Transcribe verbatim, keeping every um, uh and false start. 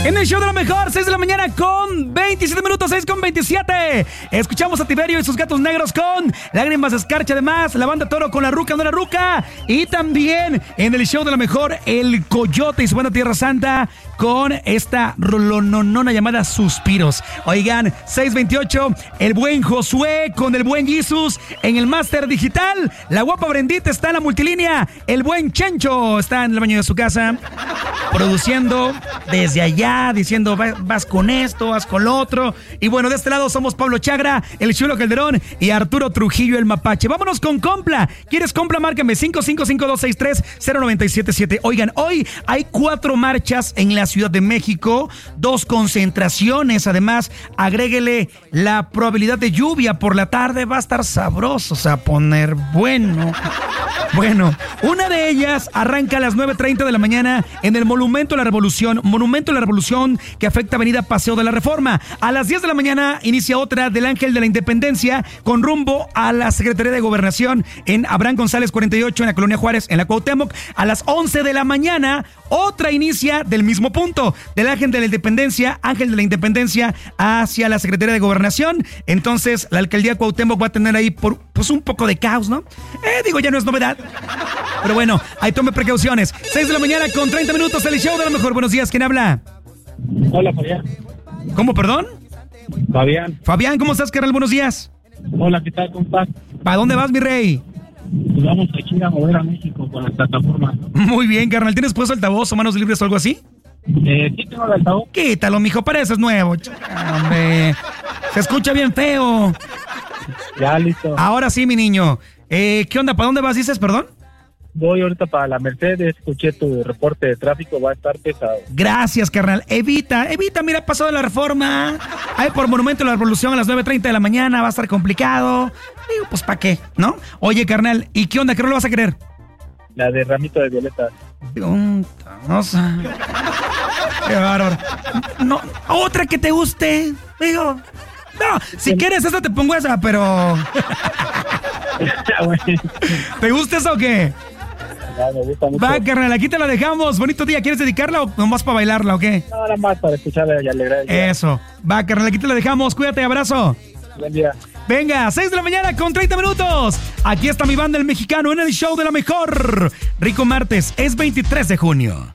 En el show de la mejor, seis de la mañana con veintisiete minutos, seis con veintisiete. Escuchamos a Tiberio y sus gatos negros con Lágrimas de Escarcha, además, la banda Toro con La Ruca, no la Ruca. Y también en el show de la mejor, El Coyote y su banda Tierra Santa con esta rolononona llamada Suspiros. Oigan, seis veintiocho, el buen Josué con el buen Jesus en el máster digital. La guapa Brendita está en la multilínea. El buen Chencho está en el baño de su casa produciendo desde allá, diciendo vas con esto, vas con lo otro. Y bueno, de este lado somos Pablo Chagra, el Chulo Calderón y Arturo Trujillo, el Mapache. Vámonos con Compla. ¿Quieres Compla? Márcame cinco cinco cinco dos seis tres cero nueve siete siete. Oigan, hoy hay cuatro marchas en la Ciudad de México, dos concentraciones. Además, agréguele la probabilidad de lluvia por la tarde. Va a estar sabroso, o sea, poner bueno. Bueno, una de ellas arranca a las nueve treinta de la mañana en el Monumento a la Revolución, Monumento a la Revolución que afecta Avenida Paseo de la Reforma. A las diez de la mañana inicia otra del Ángel de la Independencia con rumbo a la Secretaría de Gobernación en Abraham González cuarenta y ocho en la Colonia Juárez, en la Cuauhtémoc. A las once de la mañana otra inicia del mismo punto, del Ángel de la Independencia, Ángel de la Independencia hacia la Secretaría de Gobernación. Entonces la Alcaldía Cuauhtémoc va a tener ahí por, pues un poco de caos, ¿no? Eh, digo, ya no es novedad. Pero bueno, ahí tome precauciones. seis de la mañana con treinta minutos, el show de la mejor. Buenos días, ¿quién habla? Hola, Fabián. ¿Cómo, perdón? Fabián. Fabián, ¿cómo estás, carnal? Buenos días. Hola, ¿qué tal? ¿Cómo estás? ¿Para dónde vas, mi rey? Pues vamos aquí a mover a México con las plataformas. Muy bien, carnal. ¿Tienes puesto altavoz o manos libres o algo así? Eh, sí tengo el altavoz. Quítalo, mijo, para eso es nuevo. Hombre, se escucha bien feo. Ya, listo. Ahora sí, mi niño. Eh, ¿Qué onda? ¿Para dónde vas, dices, perdón? Voy ahorita para la Mercedes, escuché tu reporte de tráfico, va a estar pesado. Gracias, carnal. Evita, evita, mira, pasado la Reforma. Ahí por Monumento a la Revolución a las nueve treinta de la mañana, va a estar complicado. Digo, pues, ¿para qué? ¿No? Oye, carnal, ¿y qué onda? ¿Qué no lo vas a querer? La de ramito de violetas. No sé. Qué bárbaro. No, otra que te guste. Digo, no, si quieres esa te pongo esa, pero... ¿Te gusta eso o qué? Ya, me gusta mucho. Va, carnal, aquí te la dejamos. Bonito día. ¿Quieres dedicarla o nomás para bailarla o qué? No, nada más para escucharla y alegrar. Eso. Va, carnal, aquí te la dejamos. Cuídate, abrazo. Buen día. Venga, seis de la mañana con treinta minutos. Aquí está mi banda El Mexicano en el show de la mejor. Rico martes, es veintitrés de junio.